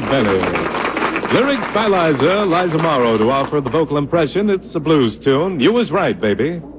Benny. Lyrics by Liza Morrow to offer the vocal impression. It's a blues tune. You was right, baby.